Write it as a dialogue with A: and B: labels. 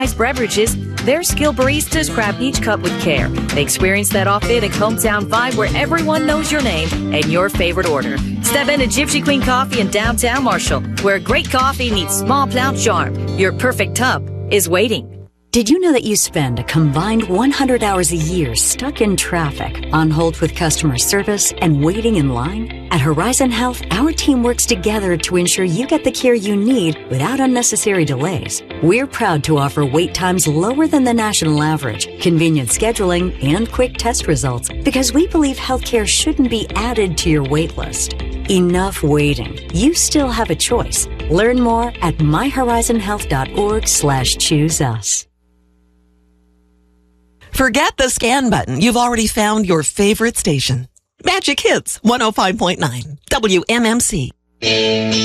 A: beverages, their skilled baristas craft each cup with care. They experience that authentic hometown vibe where everyone knows your name and your favorite order. Step into Gypsy Queen Coffee in downtown Marshall, where great coffee meets small town charm. Your perfect tub is waiting.
B: Did you know that you spend a combined 100 hours a year stuck in traffic, on hold with customer service, and waiting in line? At Horizon Health, our team works together to ensure you get the care you need without unnecessary delays. We're proud to offer wait times lower than the national average, convenient scheduling, and quick test results because we believe healthcare shouldn't be added to your wait list. Enough waiting. You still have a choice. Learn more at myhorizonhealth.org/choose us.
C: Forget the scan button. You've already found your favorite station. Magic Hits 105.9 WMMC.